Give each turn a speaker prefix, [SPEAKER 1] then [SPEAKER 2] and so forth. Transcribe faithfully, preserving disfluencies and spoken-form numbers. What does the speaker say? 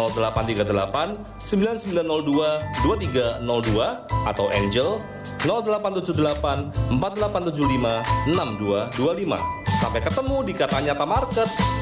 [SPEAKER 1] nol delapan tiga delapan sembilan sembilan nol dua dua tiga nol dua atau Angel nol delapan tujuh delapan empat delapan tujuh lima enam dua dua lima. Sampai ketemu di Kata Nyata Market.